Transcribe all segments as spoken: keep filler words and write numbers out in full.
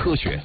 科学。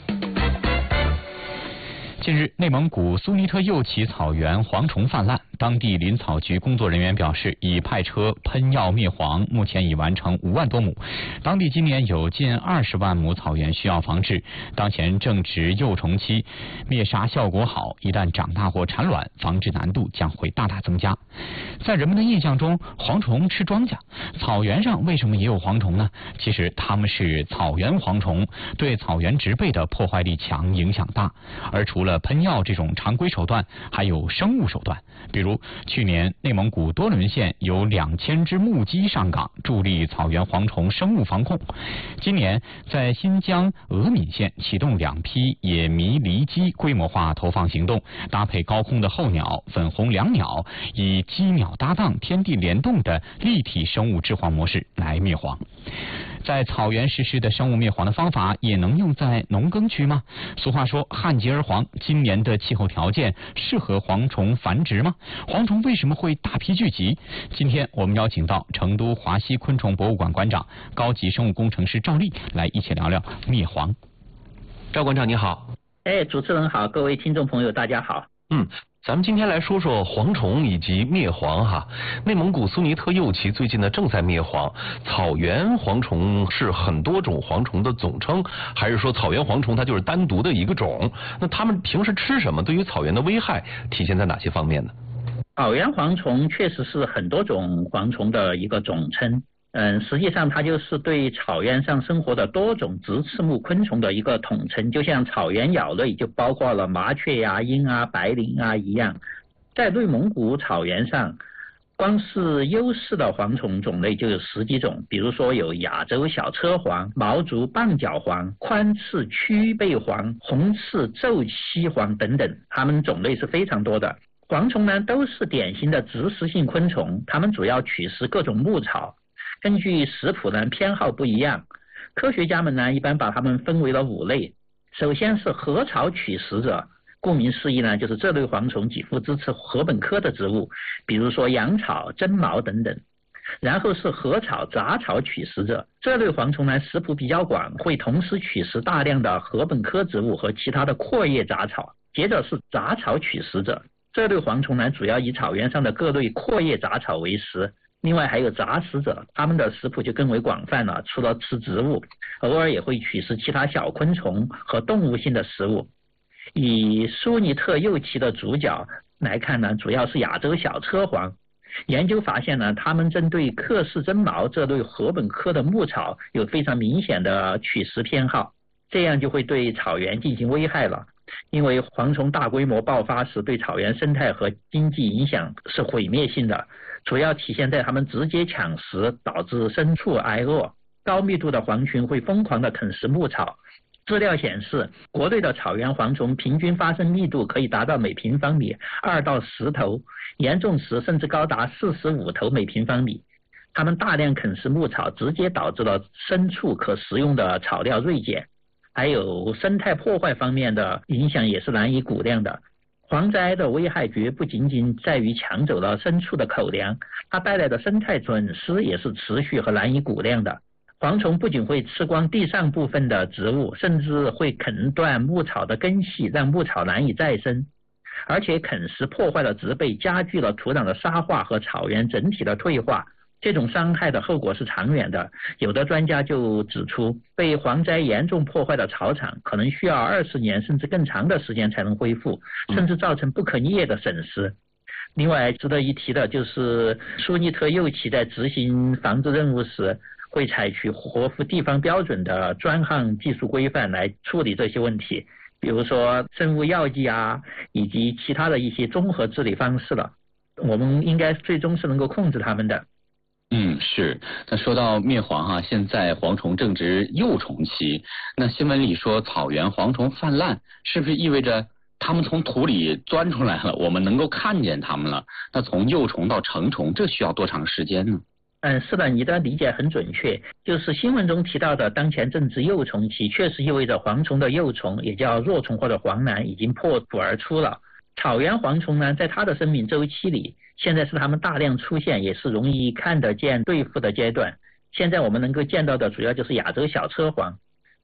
近日，内蒙古苏尼特右旗草原蝗虫泛滥，当地林草局工作人员表示，已派车喷药灭蝗，目前已完成五万多亩。当地今年有近二十万亩草原需要防治，当前正值幼虫期，灭杀效果好，一旦长大或产卵，防治难度将会大大增加。在人们的印象中，蝗虫吃庄稼，草原上为什么也有蝗虫呢？其实它们是草原蝗虫，对草原植被的破坏力强，影响大。而除了喷药这种常规手段，还有生物手段，比如去年内蒙古多伦县有两千只木鸡上岗，助力草原蝗虫生物防控。今年在新疆峨敏县启动两批野麋狸鸡规模化投放行动，搭配高空的候鸟、粉红椋鸟，以鸡鸟搭档、天地联动的立体生物治蝗模式来灭蝗。在草原实施的生物灭蝗的方法也能用在农耕区吗？俗话说旱涝而蝗，今年的气候条件适合蝗虫繁殖吗？蝗虫为什么会大批聚集？今天我们邀请到成都华西昆虫博物馆馆长、高级生物工程师赵丽来一起聊聊灭蝗。 赵馆长你好。 哎，主持人好，各位听众朋友大家好。 嗯。咱们今天来说说蝗虫以及灭蝗哈。内蒙古苏尼特右旗最近呢正在灭蝗，草原蝗虫是很多种蝗虫的总称，还是说草原蝗虫它就是单独的一个种？那它们平时吃什么？对于草原的危害体现在哪些方面呢？ 草原蝗虫确实是很多种蝗虫的一个总称。嗯，实际上它就是对草原上生活的多种直翅目昆虫的一个统称，就像草原鸟类就包括了麻雀呀、鹰啊、白灵啊一样。在内蒙古草原上，光是优势的蝗虫种类就有十几种，比如说有亚洲小车蝗、毛足棒角蝗、宽翅曲背蝗、红翅皱栖蝗等等，它们种类是非常多的。蝗虫呢都是典型的植食性昆虫，它们主要取食各种牧草。根据食谱呢偏好不一样，科学家们呢一般把它们分为了五类。首先是禾草取食者，顾名思义呢，就是这类蝗虫几乎支持禾本科的植物，比如说羊草、针毛等等。然后是禾草杂草取食者，这类蝗虫呢食谱比较广，会同时取食大量的禾本科植物和其他的阔叶杂草。接着是杂草取食者，这类蝗虫呢主要以草原上的各类阔叶杂草为食。另外还有杂食者，他们的食谱就更为广泛了，除了吃植物，偶尔也会取食其他小昆虫和动物性的食物。以苏尼特右旗的主角来看呢，主要是亚洲小车蝗。研究发现呢，他们针对克氏针毛这类禾本科的牧草有非常明显的取食偏好，这样就会对草原进行危害了。因为蝗虫大规模爆发时，对草原生态和经济影响是毁灭性的，主要体现在它们直接抢食，导致牲畜挨饿。高密度的蝗群会疯狂地啃食牧草。资料显示，国内的草原蝗虫平均发生密度可以达到每平方米二到十头，严重时甚至高达四十五头每平方米。它们大量啃食牧草，直接导致了牲畜可食用的草料锐减。还有生态破坏方面的影响也是难以估量的。蝗灾的危害绝不仅仅在于抢走了牲畜的口粮，它带来的生态损失也是持续和难以估量的。蝗虫不仅会吃光地上部分的植物，甚至会啃断牧草的根系，让牧草难以再生。而且啃食破坏了植被，加剧了土壤的沙化和草原整体的退化。这种伤害的后果是长远的，有的专家就指出，被蝗灾严重破坏的草场可能需要二十年甚至更长的时间才能恢复，甚至造成不可逆的损失。另外值得一提的就是苏尼特右旗在执行防治任务时，会采取合乎地方标准的专项技术规范来处理这些问题，比如说生物药剂啊，以及其他的一些综合治理方式了。我们应该最终是能够控制它们的。 嗯，是。那说到灭蝗哈，现在蝗虫正值幼虫期，那新闻里说草原蝗虫泛滥，是不是意味着它们从土里钻出来了，我们能够看见它们了？那从幼虫到成虫，这需要多长时间呢？ 嗯，是的，你的理解很准确。就是新闻中提到的当前正值幼虫期，确实意味着蝗虫的幼虫，也叫若虫或者黄卵，已经破土而出了。草原蝗虫呢，在它的生命周期里，现在是它们大量出现，也是容易看得见对付的阶段。现在我们能够见到的主要就是亚洲小车蝗。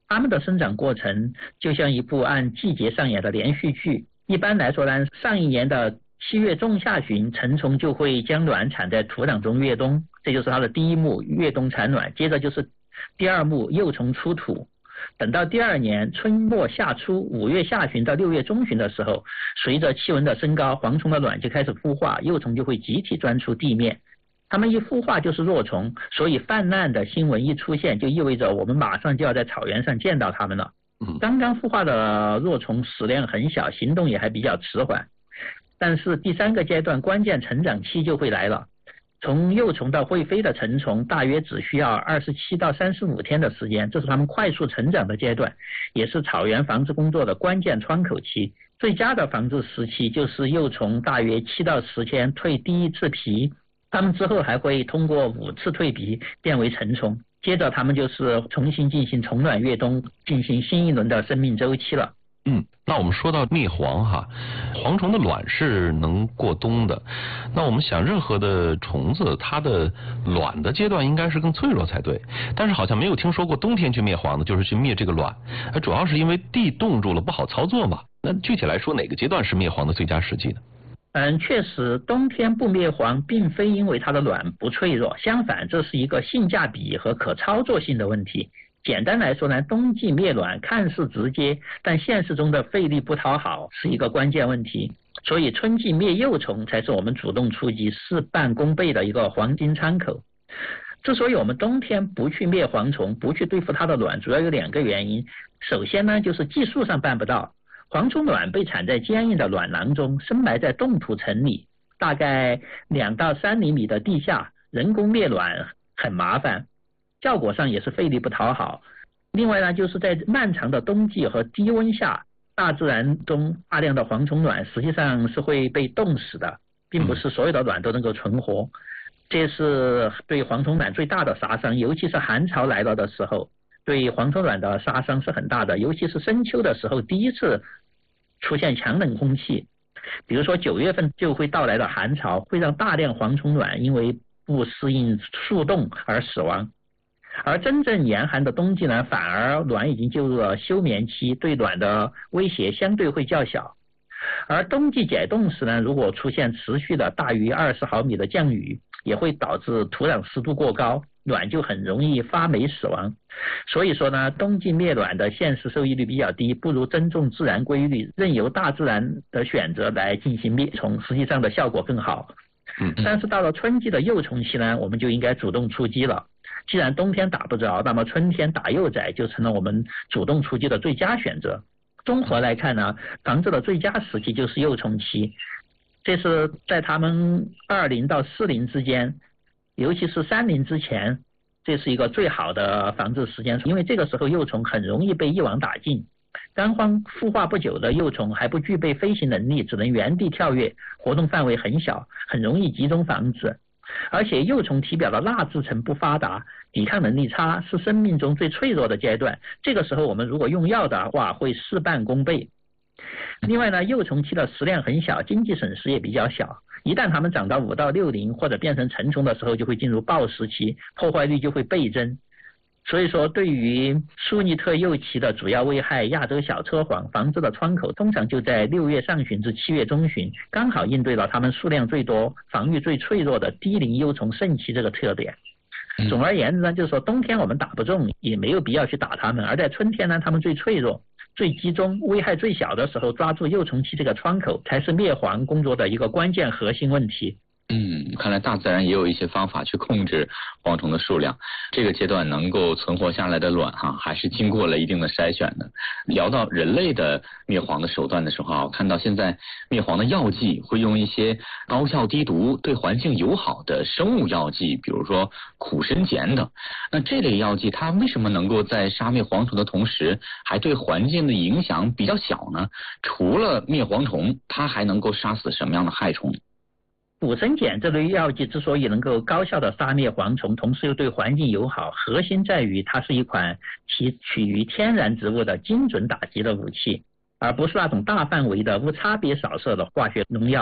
它们的生长过程就像一部按季节上演的连续剧。一般来说呢，上一年的七月中下旬，成虫就会将卵产在土壤中越冬，这就是它的第一幕越冬产卵。接着就是第二幕幼虫出土。等到第二年春末夏初，五月下旬到六月中旬的时候，随着气温的升高，蝗虫的卵就开始孵化，幼虫就会集体钻出地面。它们一孵化就是若虫，所以泛滥的新闻一出现，就意味着我们马上就要在草原上见到它们了。刚刚孵化的若虫食量很小，行动也还比较迟缓，但是第三个阶段关键成长期就会来了。从幼虫到会飞的成虫大约只需要二十七到三十五天的时间，这是它们快速成长的阶段，也是草原防治工作的关键窗口期。最佳的防治时期就是幼虫大约七到十天蜕第一次皮，它们之后还会通过五次蜕皮变为成虫，接着它们就是重新进行虫卵越冬，进行新一轮的生命周期了。 嗯，那我们说到灭蝗哈，蝗虫的卵是能过冬的。那我们想，任何的虫子，它的卵的阶段应该是更脆弱才对。但是好像没有听说过冬天去灭蝗的，就是去灭这个卵。主要是因为地冻住了，不好操作嘛。那具体来说，哪个阶段是灭蝗的最佳时机呢？ 嗯，确实，冬天不灭蝗，并非因为它的卵不脆弱，相反，这是一个性价比和可操作性的问题。简单来说呢，冬季灭卵看似直接，但现实中的费力不讨好是一个关键问题。所以春季灭幼虫才是我们主动出击事半功倍的一个黄金窗口。之所以我们冬天不去灭蝗虫，不去对付它的卵，主要有两个原因。首先呢，就是技术上办不到，蝗虫卵被产在坚硬的卵囊中，深埋在冻土层里，大概两到三厘米的地下，人工灭卵很麻烦，效果上也是费力不讨好。另外呢，就是在漫长的冬季和低温下，大自然中大量的蝗虫卵实际上是会被冻死的，并不是所有的卵都能够存活。这是对蝗虫卵最大的杀伤，尤其是寒潮来了的时候，对蝗虫卵的杀伤是很大的。尤其是深秋的时候，第一次出现强冷空气，比如说九月份就会到来的寒潮，会让大量蝗虫卵因为不适应速冻而死亡。而真正严寒的冬季呢，反而卵已经进入了休眠期，对卵的威胁相对会较小。而冬季解冻时呢，如果出现持续的大于二十毫米的降雨，也会导致土壤湿度过高，卵就很容易发霉死亡。所以说呢，冬季灭卵的现实收益率比较低，不如尊重自然规律，任由大自然的选择来进行灭虫，实际上的效果更好。但是到了春季的幼虫期呢，我们就应该主动出击了。既然冬天打不着，那么春天打幼崽就成了我们主动出击的最佳选择。综合来看呢，防治的最佳时期就是幼虫期，这是在它们二龄到四龄之间，尤其是三龄之前，这是一个最好的防治时间，因为这个时候幼虫很容易被一网打尽。刚刚孵化不久的幼虫还不具备飞行能力，只能原地跳跃，活动范围很小，很容易集中防治。而且幼虫体表的蜡质层不发达，抵抗能力差，是生命中最脆弱的阶段。这个时候我们如果用药的话，会事半功倍。另外呢，幼虫期的食量很小，经济损失也比较小。一旦它们长到五到六龄或者变成成虫的时候，就会进入暴食期，破坏率就会倍增。所以说，对于苏尼特幼期的主要危害亚洲小车黄，防治的窗口通常就在六月上旬至七月中旬，刚好应对了它们数量最多、防御最脆弱的低龄幼虫盛期这个特点。总而言之呢，就是说冬天我们打不中，也没有必要去打它们，而在春天呢，它们最脆弱、最集中、危害最小的时候，抓住幼虫期这个窗口，才是灭蝗工作的一个关键核心问题。 嗯，看来大自然也有一些方法去控制蝗虫的数量。这个阶段能够存活下来的卵哈，还是经过了一定的筛选的。聊到人类的灭蝗的手段的时候啊，我看到现在灭蝗的药剂会用一些高效低毒、对环境友好的生物药剂，比如说苦参碱等。那这类药剂它为什么能够在杀灭蝗虫的同时，还对环境的影响比较小呢？除了灭蝗虫，它还能够杀死什么样的害虫？ 苦参碱这类药剂之所以能够高效的杀灭蝗虫，同时又对环境友好，核心在于它是一款提取于天然植物的精准打击的武器，而不是那种大范围的无差别扫射的化学农药。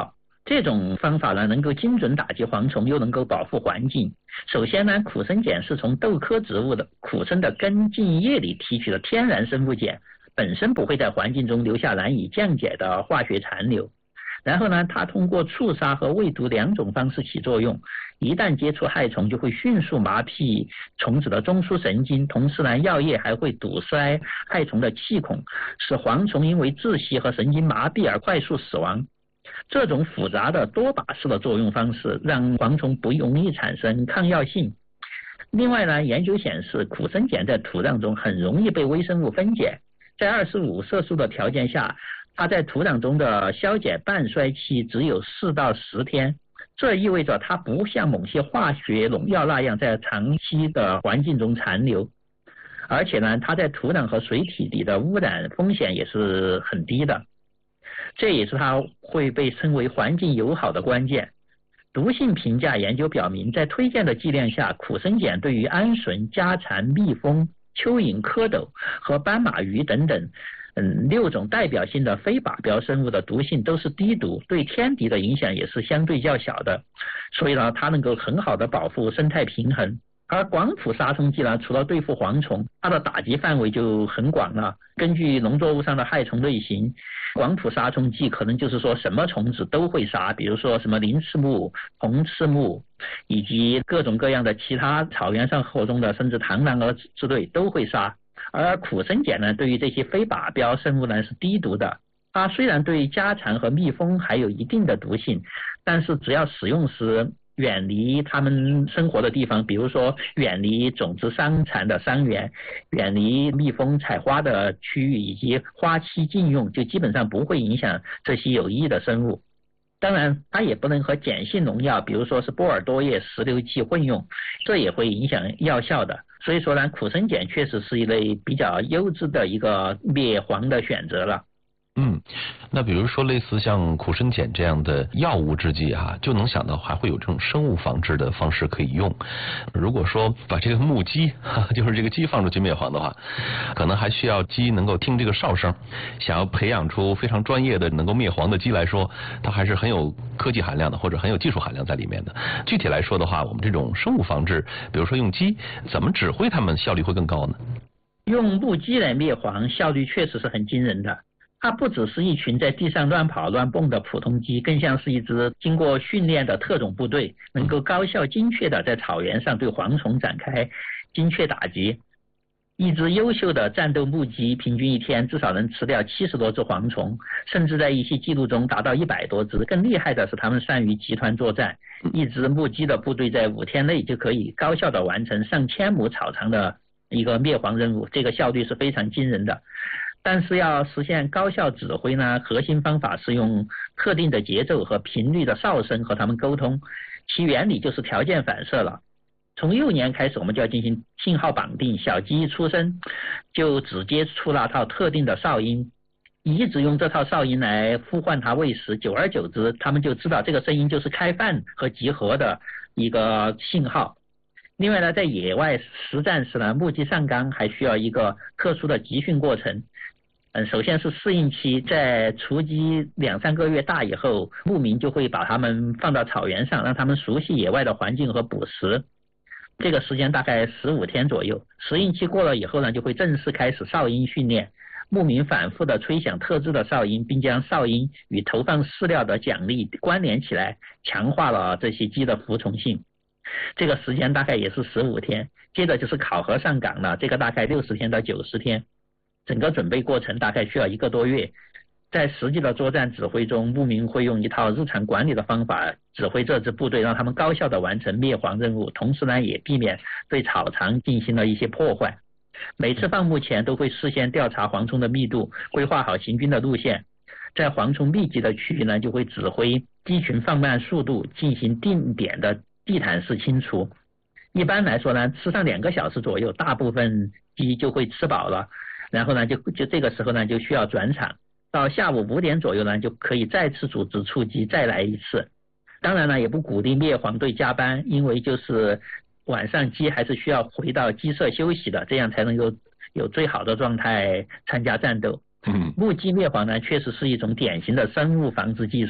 这种方法呢，能够精准打击蝗虫，又能够保护环境。首先呢，苦参碱是从豆科植物的苦参的根茎叶里提取的天然生物碱，本身不会在环境中留下难以降解的化学残留。然后呢，它通过触杀和喂毒两种方式起作用，一旦接触害虫，就会迅速麻痹虫子的中枢神经，同时呢，药液还会堵塞害虫的气孔，使蝗虫因为窒息和神经麻痹而快速死亡。这种复杂的多靶式的作用方式，让蝗虫不容易产生抗药性。另外呢，研究显示，苦参碱在土壤中很容易被微生物分解，在二十五摄氏度的条件下，它在土壤中的消解半衰期只有四到十天，这意味着它不像某些化学农药那样在长期的环境中残留，而且呢，它在土壤和水体里的污染风险也是很低的，这也是它会被称为环境友好的关键。毒性评价研究表明，在推荐的剂量下，苦参碱对于鹌鹑、家蚕、蜜蜂、蚯蚓、蝌蚪和斑马鱼等等嗯，六种代表性的非靶标生物的毒性都是低毒，对天敌的影响也是相对较小的，所以呢，它能够很好的保护生态平衡。而广谱杀虫剂呢，除了对付蝗虫，它的打击范围就很广了。根据农作物上的害虫类型，广谱杀虫剂可能就是说什么虫子都会杀，比如说什么鳞翅目、红翅目，以及各种各样的其他草原上活动的，甚至螳螂蛾之类都会杀。而苦参碱呢，对于这些非靶标生物呢是低毒的。它虽然对家蚕和蜜蜂还有一定的毒性，但是只要使用时远离它们生活的地方，比如说远离种子伤残的桑园，远离蜜蜂采花的区域，以及花期禁用，就基本上不会影响这些有益的生物。当然，它也不能和碱性农药，比如说是波尔多叶石榴剂混用，这也会影响药效的。所以说呢，苦参碱确实是一类比较优质的一个灭蝗的选择了。 嗯，那比如说类似像苦参碱这样的药物制剂哈、啊，就能想到还会有这种生物防治的方式可以用。如果说把这个木鸡，就是这个鸡放出去灭蝗的话，可能还需要鸡能够听这个哨声。想要培养出非常专业的能够灭蝗的鸡来说，它还是很有科技含量的，或者很有技术含量在里面的。具体来说的话，我们这种生物防治，比如说用鸡，怎么指挥它们效率会更高呢？ 用木鸡来灭蝗，效率确实是很惊人的。它不只是一群在地上乱跑乱蹦的普通鸡，更像是一支经过训练的特种部队，能够高效精确的在草原上对蝗虫展开精确打击。一只优秀的战斗木鸡平均一天至少能吃掉七十多只蝗虫，甚至在一些记录中达到一百多只。更厉害的是，他们善于集团作战，一支木鸡的部队在五天内就可以高效的完成上千亩草场的一个灭蝗任务，这个效率是非常惊人的。但是要实现高效指挥呢，核心方法是用特定的节奏和频率的哨声和他们沟通，其原理就是条件反射了。从幼年开始，我们就要进行信号绑定，小鸡一出生就只接触那套特定的哨音，一直用这套哨音来呼唤它喂食，久而久之，他们就知道这个声音就是开饭和集合的一个信号。另外呢，在野外实战时呢，木鸡上岗还需要一个特殊的集训过程。嗯，首先是适应期，在雏鸡两三个月大以后，牧民就会把它们放到草原上，让它们熟悉野外的环境和捕食。这个时间大概十五天左右。适应期过了以后呢，就会正式开始哨音训练。牧民反复的吹响特制的哨音，并将哨音与投放饲料的奖励关联起来，强化了这些鸡的服从性。这个时间大概也是十五天。接着就是考核上岗了，这个大概六十天到九十天。整个准备过程大概需要一个多月。在实际的作战指挥中，牧民会用一套日常管理的方法指挥这支部队，让他们高效的完成灭蝗任务，同时呢也避免对草场进行了一些破坏。每次放牧前都会事先调查蝗虫的密度，规划好行军的路线。在蝗虫密集的区域呢，就会指挥鸡群放慢速度，进行定点的地毯式清除。一般来说呢，吃上两个小时左右，大部分鸡就会吃饱了。然后呢，就就这个时候呢，就需要转场。到下午五点左右呢，就可以再次组织出击，再来一次。当然呢，也不鼓励灭蝗队加班，因为就是晚上鸡还是需要回到鸡舍休息的，这样才能够有最好的状态参加战斗。 嗯， 木鸡灭蝗呢，确实是一种典型的生物防治技术。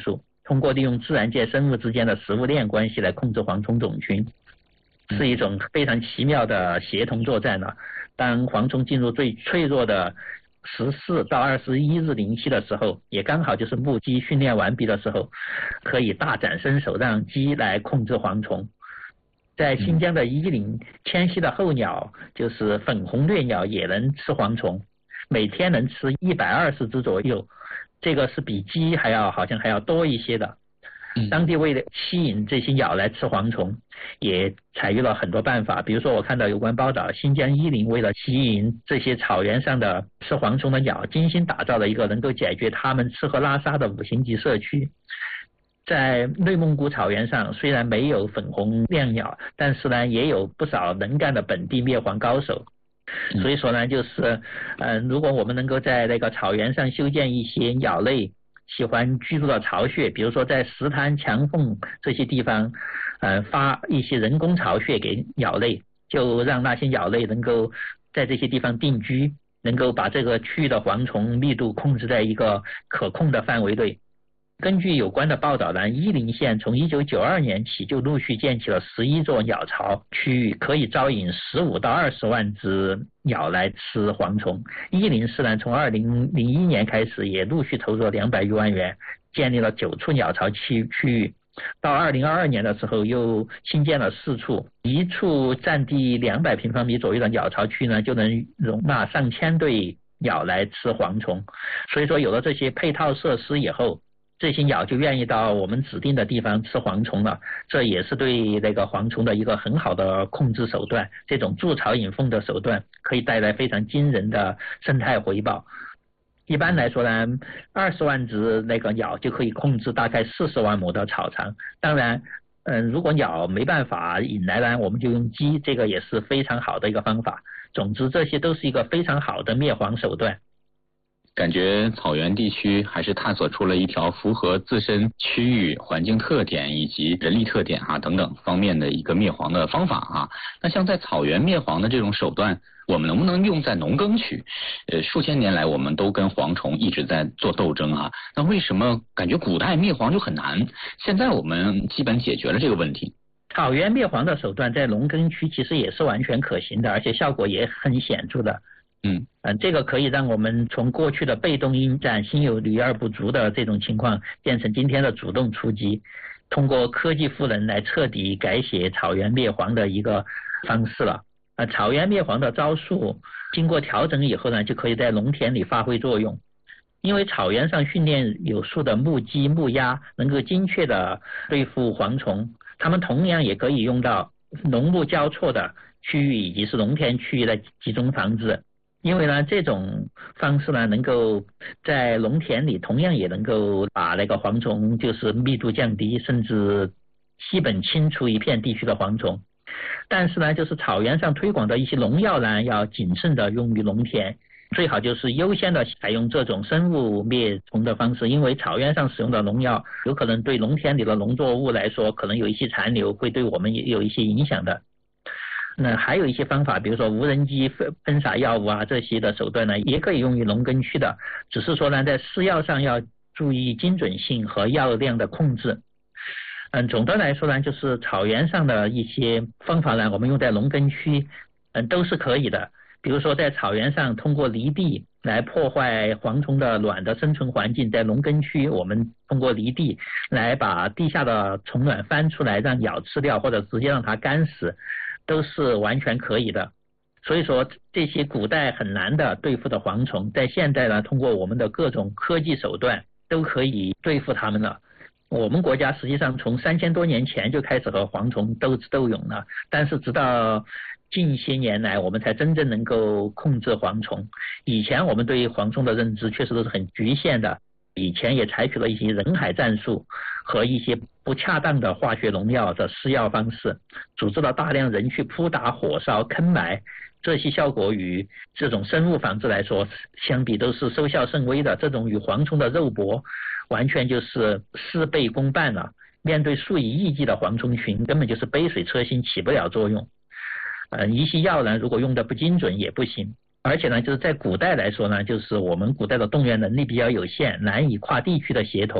通过利用自然界生物之间的食物链关系来控制蝗虫种群，是一种非常奇妙的协同作战了。当蝗虫进入最脆弱的十四到二十一日龄期的时候，也刚好就是母鸡训练完毕的时候，可以大展身手，让鸡来控制蝗虫。在新疆的伊林，迁徙的候鸟就是粉红掠鸟也能吃蝗虫，每天能吃一百二十只左右，这个是比鸡还要好像还要多一些的。当地为了吸引这些鸟来吃蝗虫，也采用了很多办法。比如说我看到有关报道，新疆伊林为了吸引这些草原上的吃蝗虫的鸟，精心打造了一个能够解决它们吃喝拉撒的五星级社区。在内蒙古草原上，虽然没有粉红亮鸟，但是呢也有不少能干的本地灭蝗高手。所以说呢，就是呃，如果我们能够在那个草原上修建一些鸟类喜欢居住的巢穴，比如说在石滩、墙缝这些地方，呃，发一些人工巢穴给鸟类，就让那些鸟类能够在这些地方定居，能够把这个区域的蝗虫密度控制在一个可控的范围内。根据有关的报道呢，伊林县从一九九二年起就陆续建起了十一座鸟巢区域，可以招引十五到二十万只鸟来吃蝗虫。伊林市呢，从二零零一年开始也陆续投入了两百余万元，建立了九处鸟巢区区域。到二零二二年的时候，又新建了四处，一处占地两百平方米左右的鸟巢区呢，就能容纳上千对鸟来吃蝗虫。所以说，有了这些配套设施以后，这些鸟就愿意到我们指定的地方吃蝗虫了，这也是对那个蝗虫的一个很好的控制手段。这种筑巢引凤的手段可以带来非常惊人的生态回报。一般来说呢，二十万只那个鸟就可以控制大概四十万亩的草场。当然，嗯，如果鸟没办法引来呢，我们就用鸡，这个也是非常好的一个方法。总之，这些都是一个非常好的灭蝗手段。 感觉草原地区还是探索出了一条符合自身区域环境特点以及人力特点啊等等方面的一个灭蝗的方法啊。那像在草原灭蝗的这种手段，我们能不能用在农耕区？呃，数千年来我们都跟蝗虫一直在做斗争啊。那为什么感觉古代灭蝗就很难？现在我们基本解决了这个问题。 草原灭蝗的手段在农耕区其实也是完全可行的，而且效果也很显著的。 嗯嗯，这个可以让我们从过去的被动应战、心有余而不足的这种情况，变成今天的主动出击，通过科技赋能来彻底改写草原灭蝗的一个方式了。呃，草原灭蝗的招数经过调整以后呢，就可以在农田里发挥作用。因为草原上训练有素的木鸡、木鸭能够精确的对付蝗虫，它们同样也可以用到农牧交错的区域以及是农田区域的集中防治。因为呢，这种方式呢，能够在农田里同样也能够把那个蝗虫就是密度降低，甚至基本清除一片地区的蝗虫。但是呢，就是草原上推广的一些农药呢，要谨慎的用于农田，最好就是优先的采用这种生物灭虫的方式，因为草原上使用的农药有可能对农田里的农作物来说，可能有一些残留，会对我们也有一些影响的。那还有一些方法，比如说无人机喷洒药物啊，这些的手段呢，也可以用于农耕区的，只是说呢，在施药上要注意精准性和药量的控制。嗯，总的来说呢，就是草原上的一些方法呢，我们用在农耕区，嗯，都是可以的。比如说在草原上通过犁地来破坏蝗虫的卵的生存环境，在农耕区我们通过犁地来把地下的虫卵翻出来，让鸟吃掉，或者直接让它干死，都是完全可以的。所以说这些古代很难的对付的蝗虫，在现代呢，通过我们的各种科技手段都可以对付它们了。我们国家实际上从三千多年前就开始和蝗虫斗智斗勇了，但是直到近些年来我们才真正能够控制蝗虫。以前我们对蝗虫的认知确实都是很局限的，以前也采取了一些人海战术和一些不恰当的化学农药的施药方式，组织了大量人去扑打、火烧、坑埋，这些效果与这种生物防治来说相比都是收效甚微的。这种与蝗虫的肉搏完全就是事倍功半了，面对数以亿计的蝗虫群，根本就是杯水车薪，起不了作用。呃，一些药呢，如果用的不精准也不行。而且呢，就是在古代来说呢，就是我们古代的动员能力比较有限，难以跨地区的协同。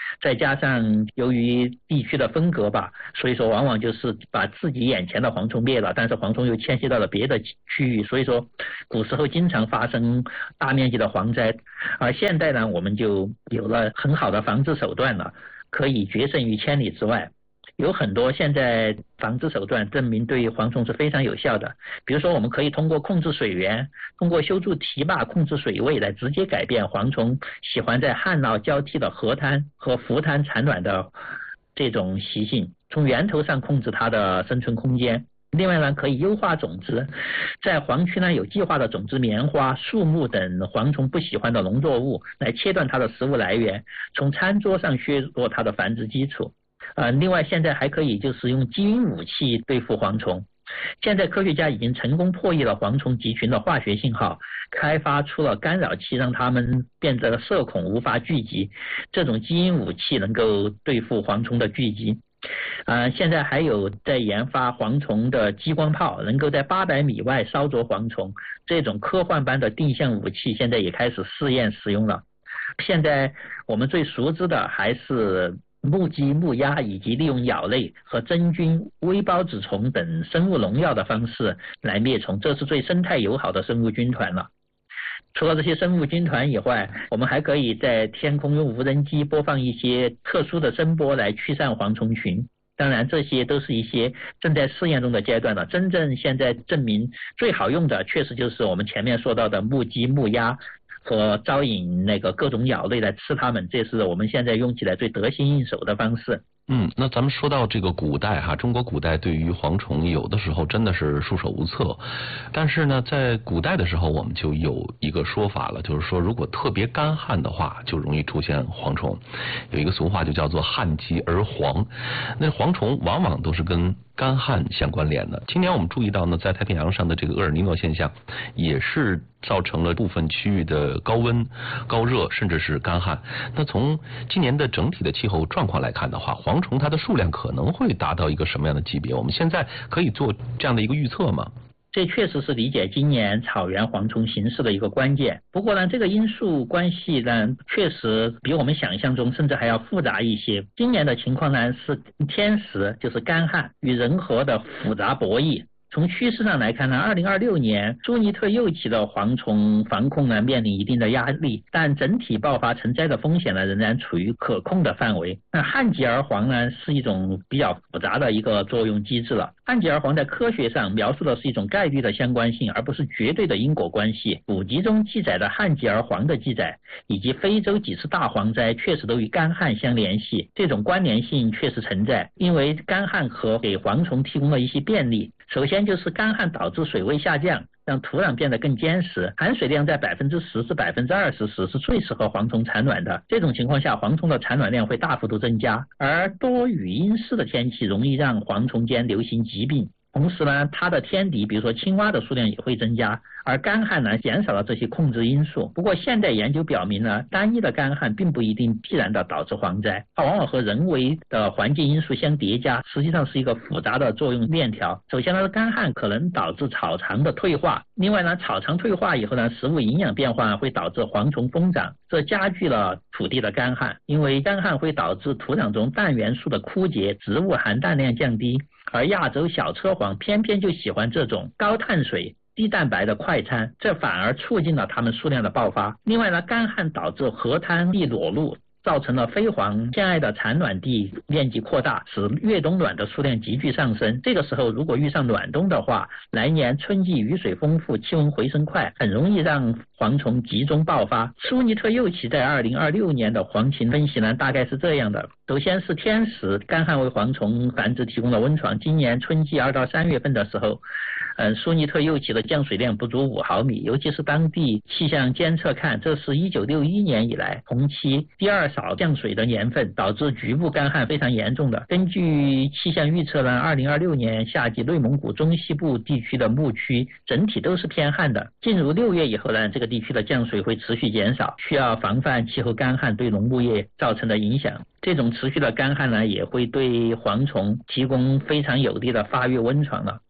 再加上由于地区的分隔吧，所以说往往就是把自己眼前的蝗虫灭了，但是蝗虫又迁徙到了别的区域，所以说古时候经常发生大面积的蝗灾。而现代呢，我们就有了很好的防治手段了，可以决胜于千里之外。有很多现在防治手段证明对蝗虫是非常有效的，比如说我们可以通过控制水源，通过修筑堤坝控制水位来直接改变蝗虫喜欢在旱涝交替的河滩和浮滩产卵的这种习性，从源头上控制它的生存空间。另外呢，可以优化种子，在黄区呢有计划的种植棉花、树木等蝗虫不喜欢的农作物，来切断它的食物来源，从餐桌上削弱它的繁殖基础。呃，另外现在还可以就是用基因武器对付蝗虫。现在科学家已经成功破译了蝗虫集群的化学信号，开发出了干扰器，让它们变得社恐，无法聚集。这种基因武器能够对付蝗虫的聚集。呃，现在还有在研发蝗虫的激光炮，能够在八百米外烧灼蝗虫。这种科幻般的定向武器现在也开始试验使用了。现在我们最熟知的还是木鸡、木鸭，以及利用鸟类和真菌、微孢子虫等生物农药的方式来灭虫，这是最生态友好的生物军团了。除了这些生物军团以外，我们还可以在天空用无人机播放一些特殊的声波来驱散蝗虫群。当然这些都是一些正在试验中的阶段了，真正现在证明最好用的确实就是我们前面说到的木鸡、木鸭和招引那个各种鸟类来吃它们，这是我们现在用起来最得心应手的方式。 嗯，那咱们说到这个古代哈，中国古代对于蝗虫有的时候真的是束手无策，但是呢，在古代的时候我们就有一个说法了，就是说如果特别干旱的话，就容易出现蝗虫。有一个俗话就叫做旱极而蝗，那蝗虫往往都是跟干旱相关联的。今年我们注意到呢，在太平洋上的这个厄尔尼诺现象，也是造成了部分区域的高温、高热，甚至是干旱。那从今年的整体的气候状况来看的话，蝗虫它的数量可能会达到一个什么样的级别？我们现在可以做这样的一个预测吗？ 这确实是理解今年草原蝗虫形势的一个关键。不过呢，这个因素关系呢，确实比我们想象中甚至还要复杂一些。今年的情况呢，是天时，就是干旱与人和的复杂博弈。从趋势上来看呢，二零二六年苏尼特幼期的蝗虫防控呢面临一定的压力，但整体爆发成灾的风险呢仍然处于可控的范围。那旱极而蝗呢是一种比较复杂的一个作用机制了。旱极而蝗在科学上描述的是一种概率的相关性，而不是绝对的因果关系。古籍中记载的旱极而蝗的记载，以及非洲几次大蝗灾确实都与干旱相联系，这种关联性确实存在，因为干旱和给蝗虫提供了一些便利。首先就是干旱导致水位下降，让土壤变得更坚实，含水量在百分之十至百分之二十时是最适合蝗虫产卵的。这种情况下，蝗虫的产卵量会大幅度增加，而多雨阴湿的天气容易让蝗虫间流行疾病。同时呢，它的天敌，比如说青蛙的数量也会增加，而干旱呢减少了这些控制因素。不过现代研究表明呢，单一的干旱并不一定必然的导致蝗灾，它往往和人为的环境因素相叠加，实际上是一个复杂的作用链条。首先呢，干旱可能导致草场的退化，另外呢，草场退化以后呢，食物营养变化会导致蝗虫疯长，这加剧了土地的干旱，因为干旱会导致土壤中氮元素的枯竭，植物含氮量降低。而亚洲小车蝗偏偏就喜欢这种高碳水、低蛋白的快餐，这反而促进了它们数量的爆发。另外呢，干旱导致河滩地裸露，造成了飞蝗偏爱的产卵地面积扩大，使越冬卵的数量急剧上升。这个时候如果遇上暖冬的话，来年春季雨水丰富，气温回升快，很容易让蝗虫集中爆发。苏尼特幼期在二零二六年的蝗情分析呢，大概是这样的。首先是天时，干旱为蝗虫繁殖提供了温床。今年春季二到三月份的时候，嗯，苏尼特幼期的降水量不足五毫米，尤其是当地气象监测看，这是一九六一年以来同期第二少降水的年份，导致局部干旱非常严重的。根据气象预测呢，二零二六年夏季内蒙古中西部地区的牧区整体都是偏旱的。进入六月以后呢，这个地区的降水会持续减少，需要防范气候干旱对农牧业造成的影响。这种持续的干旱呢，也会对蝗虫提供非常有利的发育温床了。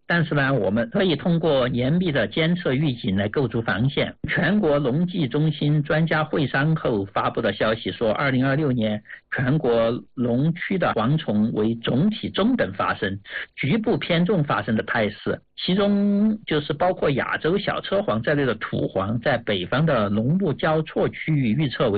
但是呢，我们可以通过严密的监测预警来构筑防线。全国农技中心专家会商后发布的消息说，二零二六年全国农区的蝗虫为总体中等发生，局部偏重发生的态势，其中就是包括亚洲小车黄在内的土黄在北方的农牧交错区域预测为